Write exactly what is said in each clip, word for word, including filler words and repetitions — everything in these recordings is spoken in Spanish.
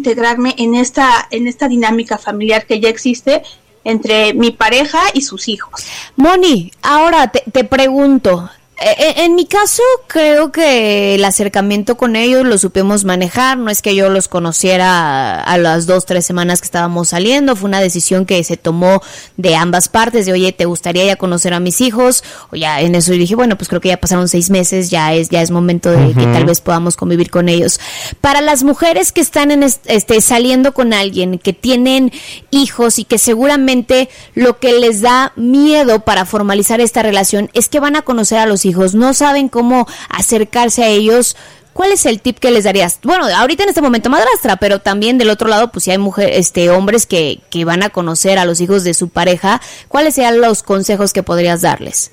integrarme en esta, en esta dinámica familiar que ya existe entre mi pareja y sus hijos. Moni, ahora te, te pregunto, En, en mi caso creo que el acercamiento con ellos lo supimos manejar, no es que yo los conociera a las dos, tres semanas que estábamos saliendo, fue una decisión que se tomó de ambas partes, de oye, ¿te gustaría ya conocer a mis hijos? O ya en eso dije, bueno, pues creo que ya pasaron seis meses, ya es ya es momento de uh-huh. que tal vez podamos convivir con ellos. Para las mujeres que están en este saliendo con alguien, que tienen hijos y que seguramente lo que les da miedo para formalizar esta relación es que van a conocer a los hijos, no saben cómo acercarse a ellos. ¿Cuál es el tip que les darías? Bueno, ahorita en este momento madrastra, pero también del otro lado, pues si hay mujeres, este, hombres que, que van a conocer a los hijos de su pareja, ¿cuáles serían los consejos que podrías darles?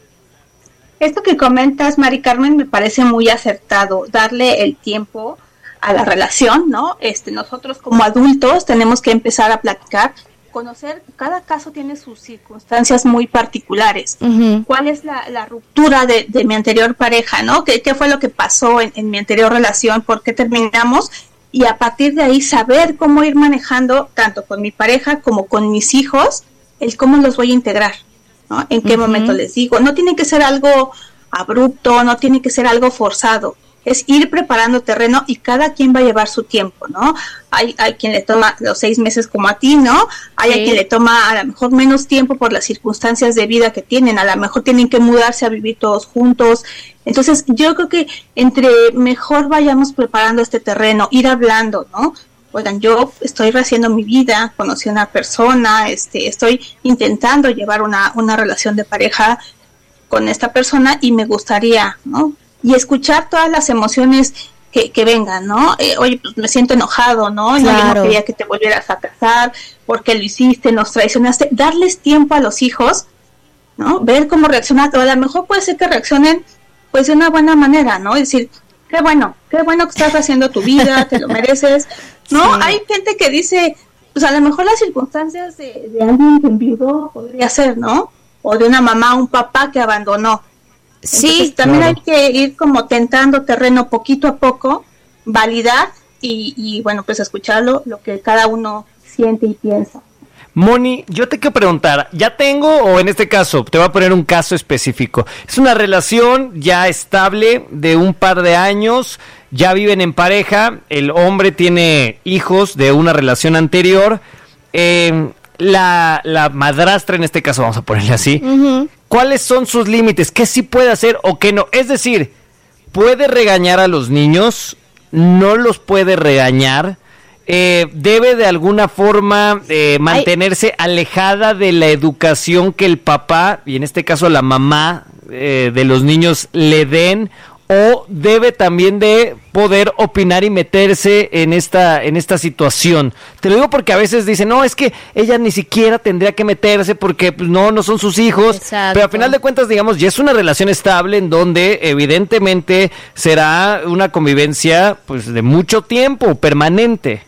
Esto que comentas, Mari Carmen, me parece muy acertado, darle el tiempo a la relación, ¿no? Este, nosotros como adultos tenemos que empezar a platicar, conocer, cada caso tiene sus circunstancias muy particulares. Uh-huh. ¿Cuál es la, la ruptura de, de mi anterior pareja, no? ¿Qué, qué fue lo que pasó en, en mi anterior relación? ¿Por qué terminamos? Y a partir de ahí saber cómo ir manejando, tanto con mi pareja como con mis hijos, el cómo los voy a integrar, ¿no? En qué uh-huh. momento les digo. No tiene que ser algo abrupto, no tiene que ser algo forzado. Es ir preparando terreno y cada quien va a llevar su tiempo, ¿no? Hay, hay quien le toma los seis meses como a ti, ¿no? Hay sí. a quien le toma a lo mejor menos tiempo por las circunstancias de vida que tienen, a lo mejor tienen que mudarse a vivir todos juntos. Entonces yo creo que entre mejor vayamos preparando este terreno, ir hablando, ¿no? Oigan, yo estoy rehaciendo mi vida, conocí a una persona, este, estoy intentando llevar una, una relación de pareja con esta persona y me gustaría, ¿no? Y escuchar todas las emociones que, que vengan, ¿no? Eh, oye, pues me siento enojado, ¿no? Claro. No, yo no quería que te volvieras a casar, porque lo hiciste, nos traicionaste. Darles tiempo a los hijos, ¿no? Ver cómo reaccionan, o a lo mejor puede ser que reaccionen, pues, de una buena manera, ¿no? Es decir, qué bueno, qué bueno que estás haciendo tu vida, te lo mereces, ¿no? Sí. Hay gente que dice, pues, a lo mejor las circunstancias de, de alguien que enviudó podría ser, ¿no? O de una mamá o un papá que abandonó. Sí, entonces, también claro. hay que ir como tentando terreno poquito a poco, validar y, y bueno, pues escucharlo, lo que cada uno siente y piensa. Moni, yo te quiero preguntar, ¿ya tengo o en este caso, te voy a poner un caso específico? Es una relación ya estable de un par de años, ya viven en pareja, el hombre tiene hijos de una relación anterior, eh, la, la madrastra en este caso, vamos a ponerle así, uh-huh. ¿cuáles son sus límites? ¿Qué sí puede hacer o qué no? Es decir, ¿puede regañar a los niños? ¿No los puede regañar? Eh, ¿Debe de alguna forma eh, mantenerse Ay. alejada de la educación que el papá, y en este caso la mamá eh, de los niños, le den? ¿O debe también de poder opinar y meterse en esta en esta situación? Te lo digo porque a veces dicen, no, es que ella ni siquiera tendría que meterse porque pues, no, no son sus hijos. Exacto. Pero a final de cuentas, digamos, ya es una relación estable en donde evidentemente será una convivencia pues de mucho tiempo, permanente.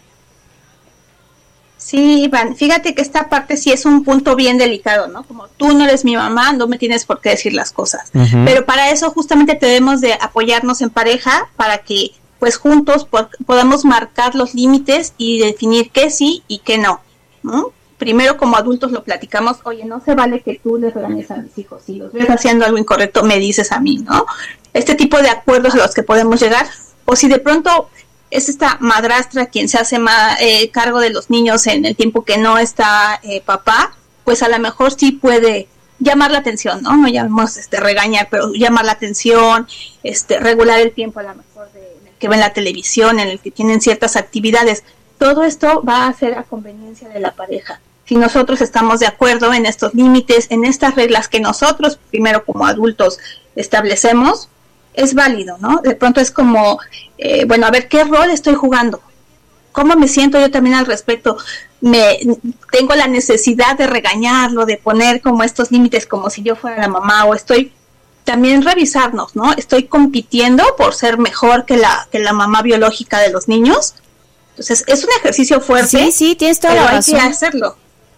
Sí, Iván, fíjate que esta parte sí es un punto bien delicado, ¿no? Como tú no eres mi mamá, no me tienes por qué decir las cosas. Uh-huh. Pero para eso justamente debemos de apoyarnos en pareja para que pues juntos por, podamos marcar los límites y definir qué sí y qué no, ¿no? Primero como adultos lo platicamos, oye, no se vale que tú les regañes a mis hijos, si los ves haciendo algo incorrecto me dices a mí, ¿no? Este tipo de acuerdos a los que podemos llegar, o si de pronto es esta madrastra quien se hace ma, eh, cargo de los niños en el tiempo que no está eh, papá, pues a lo mejor sí puede llamar la atención, ¿no? No llamamos este, regañar, pero llamar la atención, este, regular el tiempo a lo mejor de, de que ven la televisión, en el que tienen ciertas actividades. Todo esto va a ser a conveniencia de la pareja. Si nosotros estamos de acuerdo en estos límites, en estas reglas que nosotros, primero como adultos, establecemos, es válido, ¿no? De pronto es como, eh, bueno, a ver, ¿qué rol estoy jugando? ¿Cómo me siento yo también al respecto? Me tengo la necesidad de regañarlo, de poner como estos límites como si yo fuera la mamá, o estoy también revisarnos, ¿no? Estoy compitiendo por ser mejor que la que la mamá biológica de los niños. Entonces, es un ejercicio fuerte. Sí, sí, tienes toda la razón. Hay que hacerlo.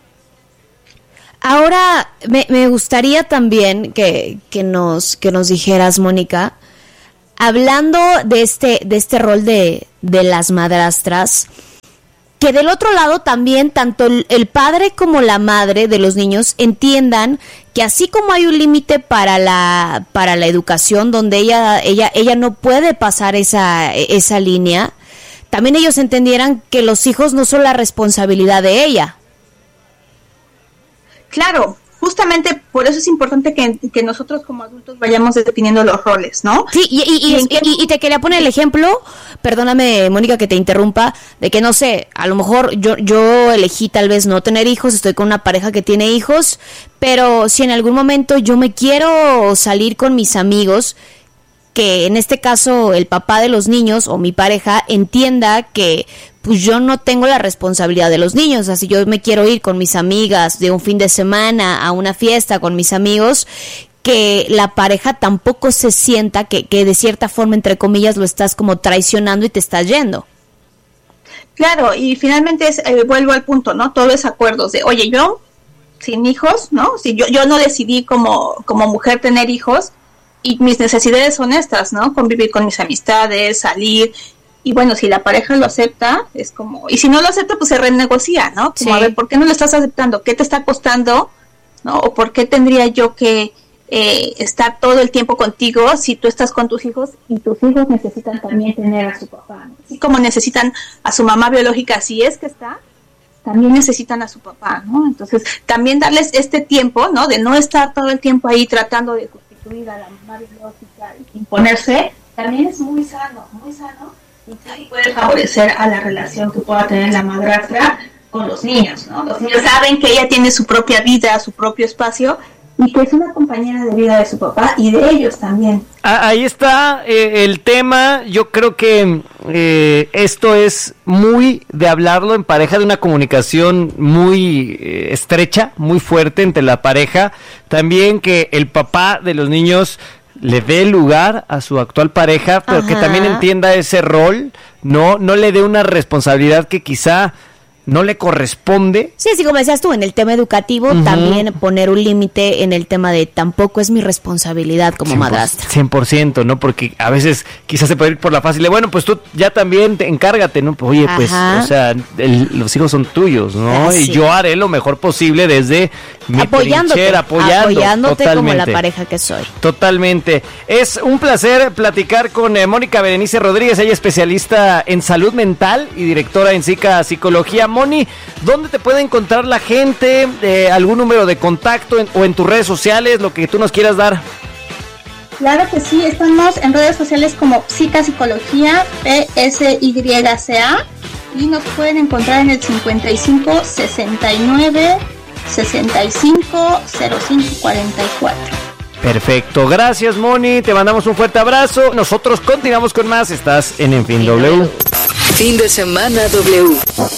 Ahora, me, me gustaría también que, que nos que nos dijeras, Mónica, hablando de este de este rol de, de las madrastras, que del otro lado también tanto el, el padre como la madre de los niños entiendan que así como hay un límite para la para la educación donde ella ella ella no puede pasar esa esa línea, también ellos entendieran que los hijos no son la responsabilidad de ella. Claro, justamente por eso es importante que, que nosotros como adultos vayamos definiendo los roles, ¿no? Sí, y, y, y, y, y, y te quería poner el ejemplo, perdóname Mónica que te interrumpa, de que no sé, a lo mejor yo, yo elegí tal vez no tener hijos, estoy con una pareja que tiene hijos, pero si en algún momento yo me quiero salir con mis amigos, que en este caso el papá de los niños o mi pareja entienda que pues yo no tengo la responsabilidad de los niños, o sea, si yo me quiero ir con mis amigas de un fin de semana a una fiesta con mis amigos, que la pareja tampoco se sienta que, que de cierta forma, entre comillas, lo estás como traicionando y te estás yendo. Claro, y finalmente es, eh, vuelvo al punto, ¿no? Todo es acuerdos de, oye, yo sin hijos, ¿no? Si yo, yo no decidí como, como mujer tener hijos, y mis necesidades son estas, ¿no? Convivir con mis amistades, salir, y bueno, si la pareja lo acepta, es como, y si no lo acepta, pues se renegocia, ¿no? Como, sí. A ver, ¿por qué no lo estás aceptando? ¿Qué te está costando? ¿No? ¿O por qué tendría yo que eh, estar todo el tiempo contigo si tú estás con tus hijos y tus hijos necesitan también tener a su papá, ¿no? Así como necesitan a su mamá biológica, si es que está, también necesitan a su papá, ¿no? Entonces, también darles este tiempo, ¿no? De no estar todo el tiempo ahí tratando de sustituir a la mamá biológica y imponerse, también es muy sano, muy sano, y sí puede favorecer a la relación que pueda tener la madrastra con los niños, ¿no? Los niños saben que ella tiene su propia vida, su propio espacio, y que es una compañera de vida de su papá y de ellos también. Ahí está eh, el tema. Yo creo que eh, esto es muy de hablarlo en pareja, de una comunicación muy eh, estrecha, muy fuerte entre la pareja. También que el papá de los niños le dé lugar a su actual pareja, pero Ajá. que también entienda ese rol, no, no le dé una responsabilidad que quizá no le corresponde. Sí, así como decías tú, en el tema educativo, uh-huh. también poner un límite en el tema de tampoco es mi responsabilidad como madrastra. cien por ciento, ¿no? Porque a veces quizás se puede ir por la fácil de, bueno, pues tú ya también te encárgate, ¿no? Oye, Ajá. pues, o sea, el, los hijos son tuyos, ¿no? Ah, y sí. yo haré lo mejor posible desde mi apoyándote, trinchera, apoyando, apoyándote totalmente. Como la pareja que soy. Totalmente. Es un placer platicar con eh, Mónica Berenice Rodríguez, ella es especialista en salud mental y directora en Psica Psicología. Moni, ¿dónde te puede encontrar la gente? Eh, ¿Algún número de contacto en, o en tus redes sociales, lo que tú nos quieras dar? Claro que sí, estamos en redes sociales como Psica Psicología, P S Y C A, y nos pueden encontrar en el cincuenta y cinco, sesenta y nueve, sesenta y cinco, cero cinco cuarenta y cuatro. Perfecto, gracias Moni, te mandamos un fuerte abrazo. Nosotros continuamos con más, estás en En Fin W. Fin de semana W.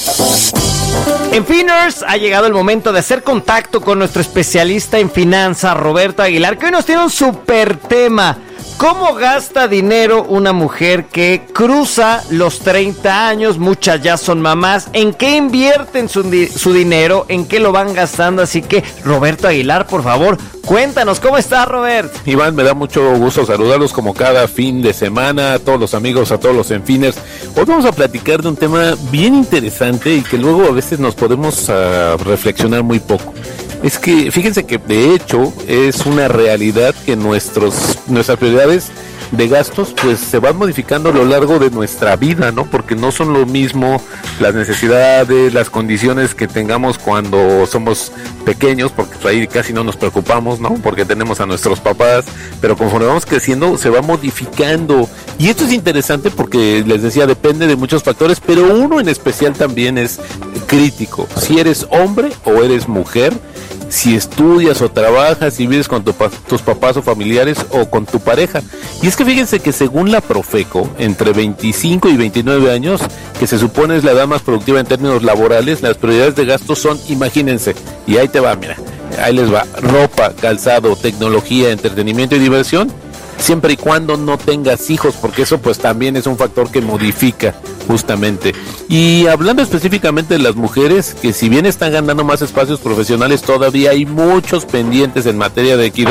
En Finers ha llegado el momento de hacer contacto con nuestro especialista en finanzas, Roberto Aguilar, que hoy nos tiene un súper tema. ¿Cómo gasta dinero una mujer que cruza los treinta años? Muchas ya son mamás. ¿En qué invierten su, di- su dinero? ¿En qué lo van gastando? Así que, Roberto Aguilar, por favor, cuéntanos, ¿cómo estás, Robert? Iván, me da mucho gusto saludarlos como cada fin de semana, a todos los amigos, a todos los Enfiners. Hoy vamos a platicar de un tema bien interesante y que luego a veces nos podemos uh, reflexionar muy poco. Es que, fíjense que de hecho es una realidad que nuestros nuestras prioridades de gastos pues se van modificando a lo largo de nuestra vida, ¿no? Porque no son lo mismo las necesidades, las condiciones que tengamos cuando somos pequeños, porque pues, ahí casi no nos preocupamos, ¿no? Porque tenemos a nuestros papás, pero conforme vamos creciendo se va modificando. Y esto es interesante porque les decía, depende de muchos factores, pero uno en especial también es crítico. Si eres hombre o eres mujer, si estudias o trabajas, si vives con tu pa- tus papás o familiares o con tu pareja. Y es que fíjense que según la Profeco, entre veinticinco y veintinueve años, que se supone es la edad más productiva en términos laborales, las prioridades de gasto son, imagínense, y ahí te va, mira, ahí les va, ropa, calzado, tecnología, entretenimiento y diversión, siempre y cuando no tengas hijos, porque eso pues también es un factor que modifica justamente. Y hablando específicamente de las mujeres, que si bien están ganando más espacios profesionales, todavía hay muchos pendientes en materia de equidad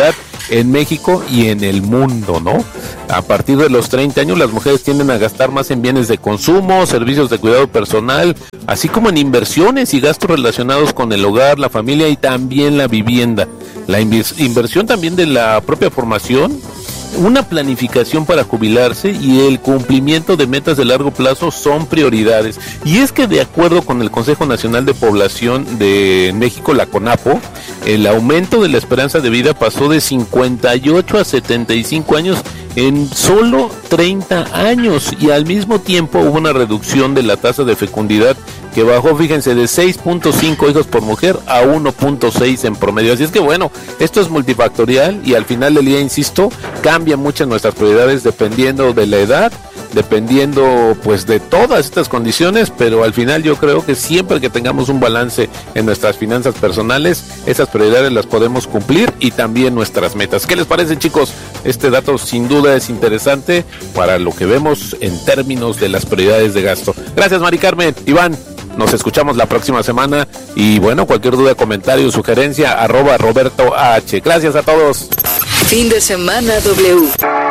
en México y en el mundo, ¿no? A partir de los treinta años las mujeres tienden a gastar más en bienes de consumo, servicios de cuidado personal, así como en inversiones y gastos relacionados con el hogar, la familia y también la vivienda. La inv- inversión también de la propia formación, una planificación para jubilarse y el cumplimiento de metas de largo plazo son prioridades. Y es que de acuerdo con el Consejo Nacional de Población de México, la CONAPO, el aumento de la esperanza de vida pasó de cincuenta y ocho a setenta y cinco años en solo treinta años, y al mismo tiempo hubo una reducción de la tasa de fecundidad que bajó, fíjense, de seis punto cinco hijos por mujer a uno punto seis en promedio. Así es que bueno, esto es multifactorial y al final del día, insisto, cambian muchas nuestras prioridades dependiendo de la edad, dependiendo pues de todas estas condiciones, pero al final yo creo que siempre que tengamos un balance en nuestras finanzas personales, esas prioridades las podemos cumplir y también nuestras metas. ¿Qué les parece, chicos? Este dato sin duda es interesante para lo que vemos en términos de las prioridades de gasto. Gracias, Mari Carmen. Iván, nos escuchamos la próxima semana y bueno, cualquier duda, comentario, sugerencia, arroba Roberto H. Gracias a todos. Fin de semana W.